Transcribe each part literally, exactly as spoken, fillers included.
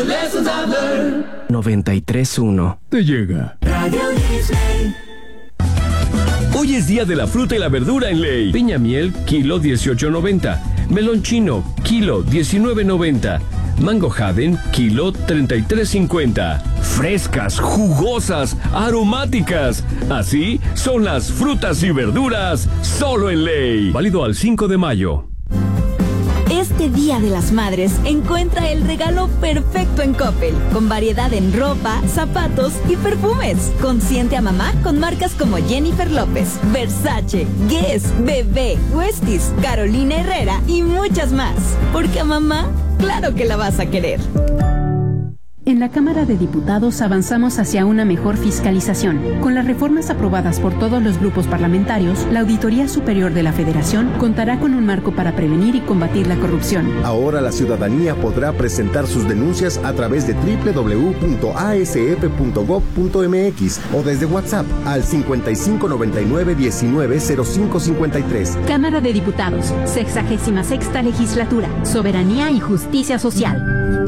the lessons I've learned. noventa y tres punto uno. Te llega. Radio Disney. Hoy es día de la fruta y la verdura en Ley. Piña miel, kilo dieciocho noventa. Melón chino, kilo diecinueve noventa. Mango Haden, kilo treinta y tres cincuenta. Frescas, jugosas, aromáticas. Así son las frutas y verduras solo en Ley. Válido al cinco de mayo. Este Día de las Madres encuentra el regalo perfecto en Coppel, con variedad en ropa, zapatos y perfumes. Consiente a mamá con marcas como Jennifer López, Versace, Guess, Bebé, Westies, Carolina Herrera y muchas más. Porque a mamá, claro que la vas a querer. En la Cámara de Diputados avanzamos hacia una mejor fiscalización. Con las reformas aprobadas por todos los grupos parlamentarios, la Auditoría Superior de la Federación contará con un marco para prevenir y combatir la corrupción. Ahora la ciudadanía podrá presentar sus denuncias a través de doble u doble u doble u punto a s f punto gob punto m x o desde WhatsApp al cincuenta y cinco noventa y nueve diecinueve cero cinco cincuenta y tres. Cámara de Diputados, sexagésima sexta Legislatura, Soberanía y Justicia Social.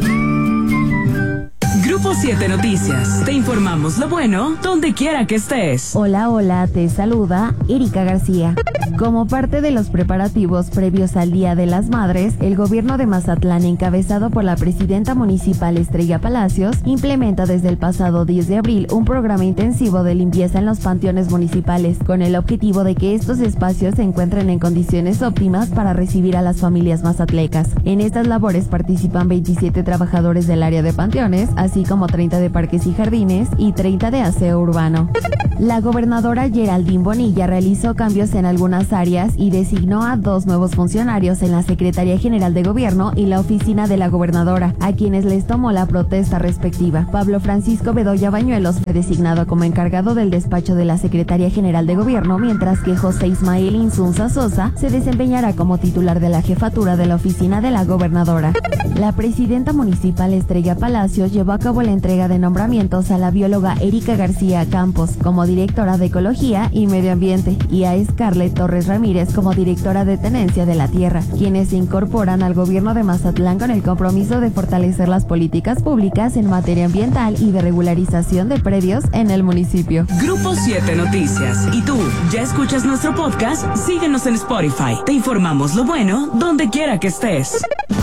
Grupo siete Noticias. Te informamos lo bueno donde quiera que estés. Hola, hola, te saluda Erika García. Como parte de los preparativos previos al Día de las Madres, el gobierno de Mazatlán, encabezado por la presidenta municipal Estrella Palacios, implementa desde el pasado diez de abril un programa intensivo de limpieza en los panteones municipales, con el objetivo de que estos espacios se encuentren en condiciones óptimas para recibir a las familias mazatlecas. En estas labores participan veintisiete trabajadores del área de panteones, así como treinta de parques y jardines y treinta de aseo urbano. La gobernadora Geraldine Bonilla realizó cambios en algunas áreas y designó a dos nuevos funcionarios en la Secretaría General de Gobierno y la oficina de la gobernadora, a quienes les tomó la protesta respectiva. Pablo Francisco Bedoya Bañuelos fue designado como encargado del despacho de la Secretaría General de Gobierno, mientras que José Ismael Insunza Sosa se desempeñará como titular de la jefatura de la oficina de la gobernadora. La presidenta municipal Estrella Palacios llevó a cabo la entrega de nombramientos a la bióloga Erika García Campos como directora de Ecología y Medio Ambiente y a Scarlett Torres Ramírez como directora de Tenencia de la Tierra, quienes se incorporan al gobierno de Mazatlán con el compromiso de fortalecer las políticas públicas en materia ambiental y de regularización de predios en el municipio. Grupo siete Noticias. ¿Y tú, ya escuchas nuestro podcast? Síguenos en Spotify. Te informamos lo bueno donde quiera que estés.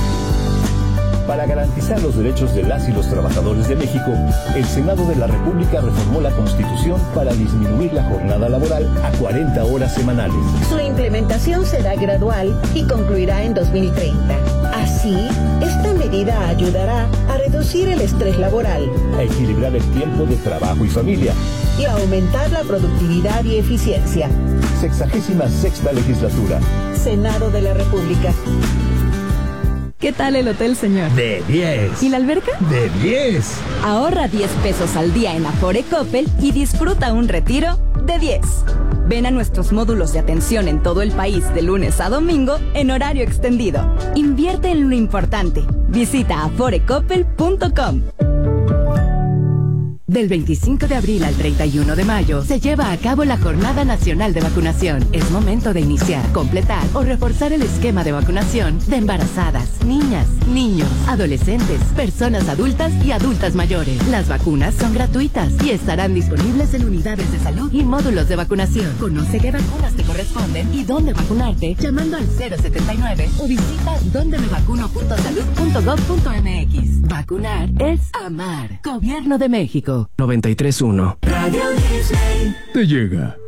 Para garantizar los derechos de las y los trabajadores de México, el Senado de la República reformó la Constitución para disminuir la jornada laboral a cuarenta horas semanales. Su implementación será gradual y concluirá en dos mil treinta. Así, esta medida ayudará a reducir el estrés laboral, a equilibrar el tiempo de trabajo y familia y a aumentar la productividad y eficiencia. Sexagésima sexta Legislatura. Senado de la República. ¿Qué tal el hotel, señor? De diez. ¿Y la alberca? De diez. Ahorra diez pesos al día en Afore Coppel y disfruta un retiro de diez. Ven a nuestros módulos de atención en todo el país de lunes a domingo en horario extendido. Invierte en lo importante. Visita afore coppel punto com. Del veinticinco de abril al treinta y uno de mayo se lleva a cabo la Jornada Nacional de Vacunación. Es momento de iniciar, completar o reforzar el esquema de vacunación de embarazadas, niñas, niños, adolescentes, personas adultas y adultas mayores. Las vacunas son gratuitas y estarán disponibles en unidades de salud y módulos de vacunación. Conoce qué vacunas te corresponden y dónde vacunarte llamando al cero setenta y nueve o visita donde me vacuno punto salud punto gob punto m x. Vacunar es amar. Gobierno de México. noventa y tres punto uno. Radio Disney. Te llega.